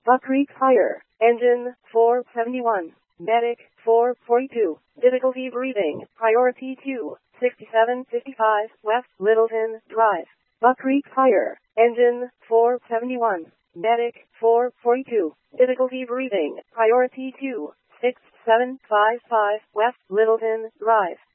Buck Creek Fire. Engine 471. Medic 442. Difficulty breathing. Priority 2. 6755 West Littleton Drive. Buck Creek Fire. Engine 471. Medic 442. Difficulty breathing. Priority 2. 6755 West Littleton Drive.